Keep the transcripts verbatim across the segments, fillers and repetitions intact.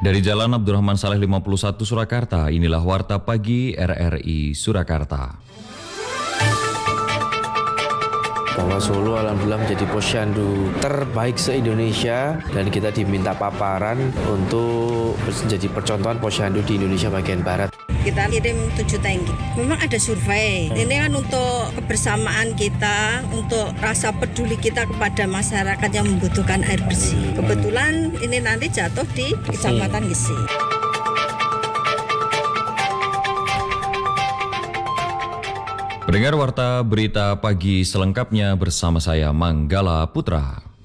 Dari Jalan Abdurrahman Saleh lima puluh satu Surakarta, inilah Warta Pagi R R I Surakarta. Bahwa Solo alhamdulillah menjadi posyandu terbaik se-Indonesia dan kita diminta paparan untuk menjadi percontohan posyandu di Indonesia bagian Barat. Kita kirim tujuh tangki. Memang ada survei. Ini kan untuk kebersamaan kita, untuk rasa peduli kita kepada masyarakat yang membutuhkan air bersih. Kebetulan ini nanti jatuh di Kecamatan Gesi. Pendengar Warta Berita Pagi selengkapnya bersama saya Manggala Putra.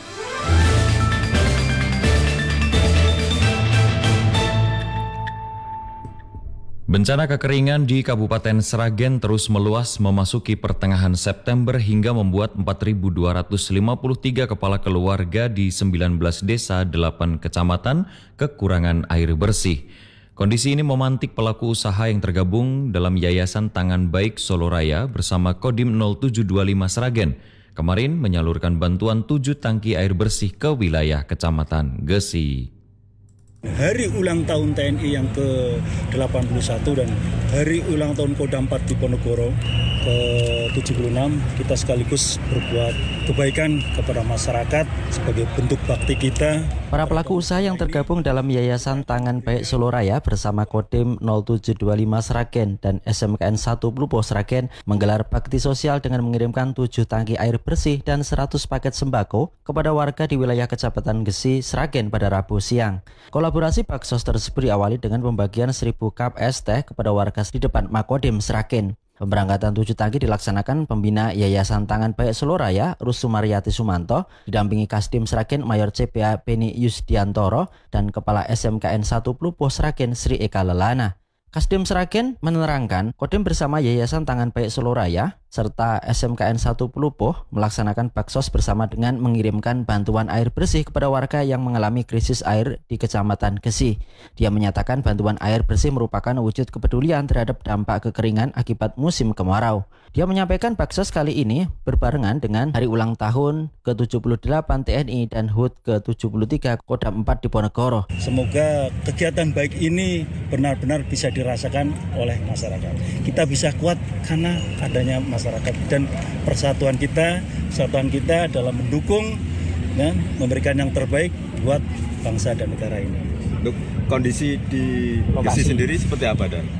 Bencana kekeringan di Kabupaten Sragen terus meluas memasuki pertengahan September hingga membuat empat ribu dua ratus lima puluh tiga kepala keluarga di sembilan belas desa delapan kecamatan kekurangan air bersih. Kondisi ini memantik pelaku usaha yang tergabung dalam Yayasan Tangan Baik Solo Raya bersama Kodim nol tujuh dua lima Sragen kemarin menyalurkan bantuan tujuh tangki air bersih ke wilayah Kecamatan Gesi. Hari ulang tahun T N I yang ke delapan puluh satu dan hari ulang tahun Kodam empat Diponegoro ke tujuh puluh enam, kita sekaligus berbuat kebaikan kepada masyarakat sebagai bentuk bakti kita. Para pelaku usaha yang tergabung dalam Yayasan Tangan Baik Solo Raya bersama Kodim nol tujuh dua lima Sragen dan S M K N satu Plupo Sragen menggelar bakti sosial dengan mengirimkan tujuh tangki air bersih dan seratus paket sembako kepada warga di wilayah Kecamatan Gesi, Sragen pada Rabu siang. Kolaborasi baksos tersebut diawali dengan pembagian seribu cup es teh kepada warga di depan Makodim Sragen. Pemberangkatan tujuh tangki dilaksanakan pembina Yayasan Tangan Baik Solo Raya, Rus Sumaryati Sumanto, didampingi Kasdim Sragen Mayor C P A Beni Yusdiantoro dan Kepala S M K N satu Plupo Sragen Sri Eka Lelana. Kasdim Sragen menerangkan, Kodim bersama Yayasan Tangan Baik Solo Raya serta S M K N satu Plupo melaksanakan baksos bersama dengan mengirimkan bantuan air bersih kepada warga yang mengalami krisis air di Kecamatan Gesi. Dia menyatakan bantuan air bersih merupakan wujud kepedulian terhadap dampak kekeringan akibat musim kemarau. Dia menyampaikan baksos kali ini berbarengan dengan hari ulang tahun ke tujuh puluh delapan T N I dan H U T ke tujuh puluh tiga Kodam empat Diponegoro. Semoga kegiatan baik ini benar-benar bisa dirasakan oleh masyarakat. Kita bisa kuat karena adanya masyarakat dan persatuan kita, persatuan kita dalam mendukung dan memberikan yang terbaik buat bangsa dan negara ini. Untuk kondisi di Gesi sendiri seperti apa, Dan?